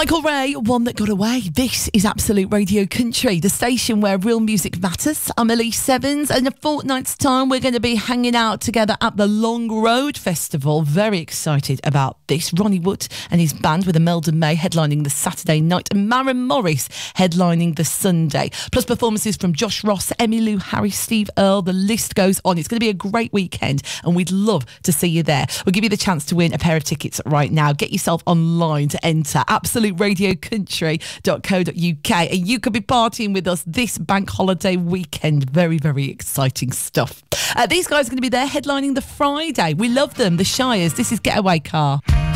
Michael Ray, One That Got Away. This is Absolute Radio Country, the station where real music matters. I'm Elise Sevens, and in a fortnight's time we're going to be hanging out together at the Long Road Festival. Very excited about this. Ronnie Wood and his band with Imelda May headlining the Saturday night, and Maren Morris headlining the Sunday. Plus performances from Josh Ross, Emmylou Harris, Steve Earle, the list goes on. It's going to be a great weekend and we'd love to see you there. We'll give you the chance to win a pair of tickets right now. Get yourself online to enter absoluteradiocountry.co.uk and you could be partying with us this bank holiday weekend. Very, very exciting stuff. These guys are going to be there headlining the Friday. We love them, the Shires. This is Getaway Car.